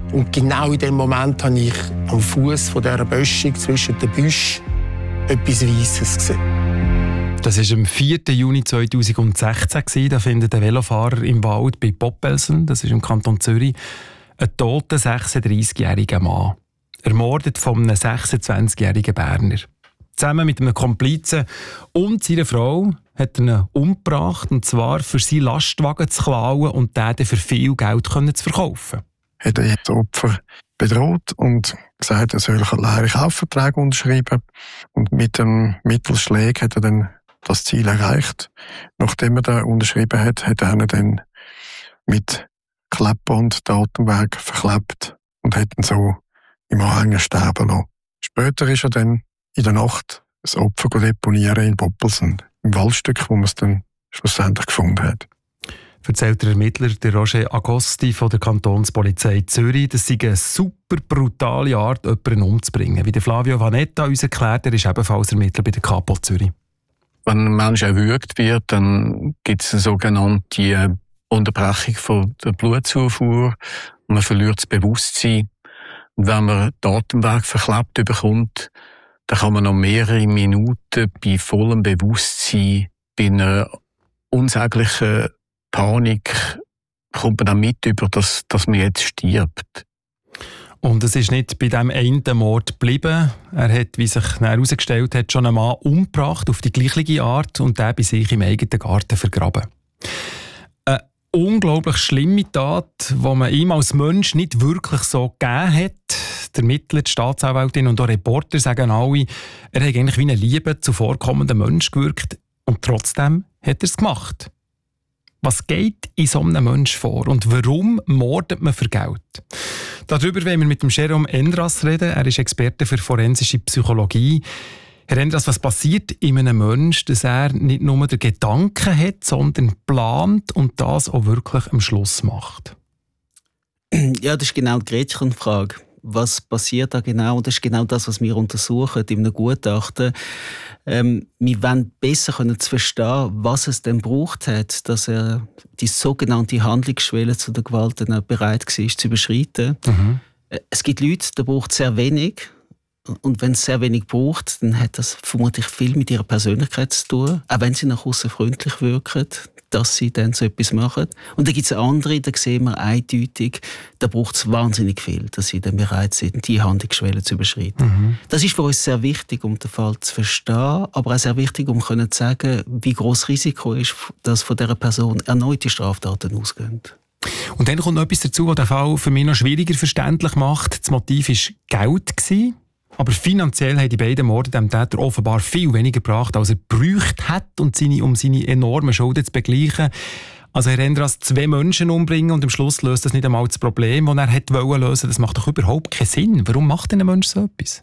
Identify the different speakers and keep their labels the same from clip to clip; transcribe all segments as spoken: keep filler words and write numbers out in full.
Speaker 1: Und genau in dem Moment habe ich am Fuß dieser Böschung zwischen den Büschen etwas Weisses gesehen.
Speaker 2: Das war am vierten Juni zweitausendsechzehn. Da findet ein Velofahrer im Wald bei Poppelsen, das ist im Kanton Zürich, einen toten sechsunddreißigjährigen Mann. Ermordet von einem sechsundzwanzigjährigen Berner. Zusammen mit einem Komplizen und seiner Frau hat er ihn umgebracht, und zwar für seinen Lastwagen zu klauen und den für viel Geld zu verkaufen.
Speaker 3: Hat er das Opfer bedroht und gesagt, er soll leere Kaufverträge unterschreiben. Und mit dem Mittelschlag hat er dann das Ziel erreicht. Nachdem er den unterschrieben hat, hat er ihn dann mit Klebband den Atemweg verklebt und hat ihn so im Anhänger sterben lassen. Später ist er dann in der Nacht das Opfer deponieren in Poppelsen, im Waldstück, wo man es dann schlussendlich gefunden hat.
Speaker 2: Erzählt der Ermittler der Roger Agosti von der Kantonspolizei Zürich, das sei eine super brutale Art, jemanden umzubringen. Wie der Flavio Vanetta uns erklärt, er ist ebenfalls Ermittler bei der Kapo Zürich.
Speaker 4: Wenn ein Mensch erwürgt wird, dann gibt es eine sogenannte Unterbrechung von der Blutzufuhr. Man verliert das Bewusstsein. Und wenn man den Atemweg verklebt bekommt, dann kann man noch mehrere Minuten bei vollem Bewusstsein, bei einer unsäglichen Panik, kommt man dann mit über, dass, dass man jetzt stirbt.
Speaker 2: Und es ist nicht bei diesem einen Mord geblieben. Er hat, wie sich herausgestellt hat, schon einen Mann umgebracht, auf die gleiche Art, und der bei sich im eigenen Garten vergraben. Eine unglaublich schlimme Tat, die man ihm als Mensch nicht wirklich so gegeben hat. Der Ermittler, die Staatsanwältin und auch Reporter sagen alle, er hat eigentlich wie ein lieber, zuvorkommender Mensch gewirkt, und trotzdem hat er es gemacht. Was geht in so einem Menschen vor und warum mordet man für Geld? Darüber wollen wir mit dem Jérôme Endras reden. Er ist Experte für forensische Psychologie. Herr Endras, was passiert in einem Menschen, dass er nicht nur den Gedanken hat, sondern plant und das auch wirklich am Schluss macht?
Speaker 5: Ja, das ist genau die Gretchenfrage. Was passiert da genau? Und das ist genau das, was wir untersuchen in einem Gutachten. Ähm, wir wollen besser können zu verstehen, was es denn braucht hat, dass er die sogenannte Handlungsschwelle zu der Gewalt dann auch bereit war, zu überschreiten. Mhm. Es gibt Leute, da braucht sehr wenig. Und wenn es sehr wenig braucht, dann hat das vermutlich viel mit ihrer Persönlichkeit zu tun. Auch wenn sie nach außen freundlich wirken, dass sie dann so etwas machen. Und dann gibt es andere, da sehen wir eindeutig, da braucht es wahnsinnig viel, dass sie dann bereit sind, die Handlungsschwelle zu überschreiten. Mhm. Das ist für uns sehr wichtig, um den Fall zu verstehen, aber auch sehr wichtig, um zu sagen, wie groß das Risiko ist, dass von dieser Person erneute Straftaten ausgehen.
Speaker 2: Und dann kommt noch etwas dazu, was den Fall für mich noch schwieriger verständlich macht. Das Motiv war Geld gewesen. Aber finanziell haben die beiden Morde dem Täter offenbar viel weniger gebracht, als er gebraucht hat, und seine, um seine enormen Schulden zu begleichen. Also Herr Endras, zwei Menschen umbringen und am Schluss löst das nicht einmal das Problem, das er hätte lösen wollte. Das macht doch überhaupt keinen Sinn. Warum macht denn ein Mensch so etwas?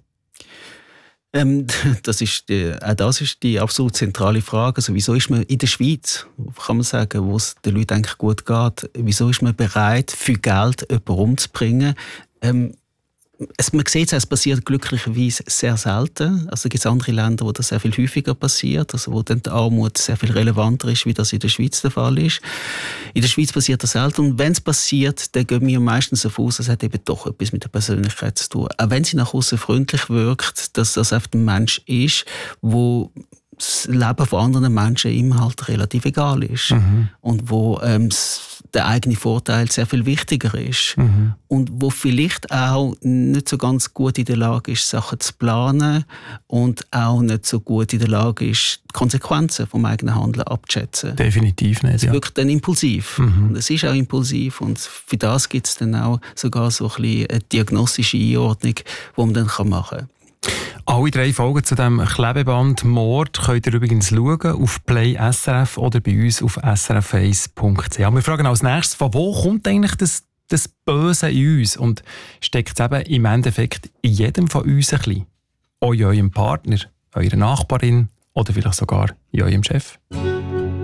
Speaker 5: Ähm, das ist die, auch das ist die absolut zentrale Frage. Also, wieso ist man in der Schweiz, kann man sagen, wo es den Leuten eigentlich gut geht, wieso ist man bereit, für Geld jemanden umzubringen? Ähm, Es, man sieht, es passiert glücklicherweise sehr selten. Also gibt es andere Länder, wo das sehr viel häufiger passiert, also wo dann die Armut sehr viel relevanter ist, wie das in der Schweiz der Fall ist. In der Schweiz passiert das selten. Und wenn es passiert, dann gehen wir meistens davon aus, es hat eben doch etwas mit der Persönlichkeit zu tun. Auch wenn sie nach außen freundlich wirkt, dass das einfach ein Mensch ist, wo das Leben von anderen Menschen ihm halt relativ egal ist. Mhm. Und wo ähm, der eigene Vorteil sehr viel wichtiger ist. Mhm. Und wo vielleicht auch nicht so ganz gut in der Lage ist, Sachen zu planen und auch nicht so gut in der Lage ist, die Konsequenzen vom eigenen Handeln abzuschätzen.
Speaker 2: Definitiv nicht,
Speaker 5: es
Speaker 2: ja.
Speaker 5: wirkt dann impulsiv. Mhm. Und es ist auch impulsiv. Und für das gibt es dann auch sogar so ein bisschen eine diagnostische Einordnung, die man dann machen kann.
Speaker 2: Alle drei Folgen zu diesem Klebeband Mord könnt ihr übrigens schauen auf Play S R F oder bei uns auf s r f eins punkt c h. Wir fragen als nächstes, von wo kommt eigentlich das, das Böse in uns? Und steckt es eben im Endeffekt in jedem von uns ein bisschen? Auch in eurem Partner, eurer Nachbarin oder vielleicht sogar in eurem Chef?